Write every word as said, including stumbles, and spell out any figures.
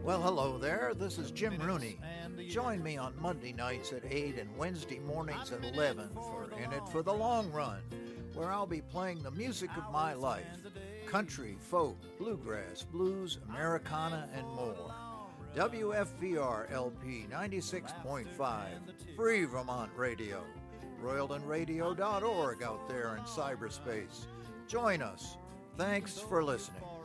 Well, hello there. This is Jim Rooney. Join me on Monday nights at eight and Wednesday mornings at eleven for In It for the Long Run, where I'll be playing the music of my life: country, folk, bluegrass, blues, Americana, and more. W F V R L P ninety-six point five, free Vermont radio. Royalton Radio dot org out there in cyberspace. Join us. Thanks for listening.